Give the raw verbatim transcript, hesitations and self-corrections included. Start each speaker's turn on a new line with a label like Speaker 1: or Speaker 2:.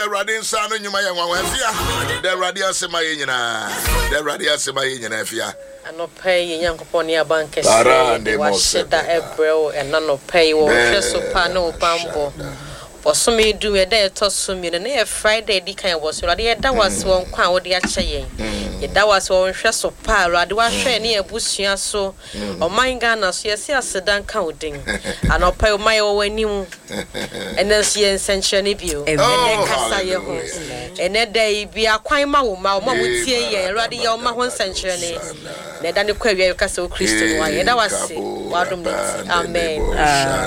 Speaker 1: the Radian San and you may want the Radian Semayina, the Radian Semayina Fia.
Speaker 2: And no pay young Ponia Bankers, wash that ebro and none of pay or so pano bambo. For some may do a day to some in a Friday, the kind was already that was one crown the Achaye. That was one stress of power, I do a share near Bushia so, or mine Ganas, yes, yes, sedan counting, and I'll pay my own new and then see and century view, and then Casaya host. And that day be a quite mau, mau, would say, already your one century. Then the query Castle Christian, why that was it. Amen.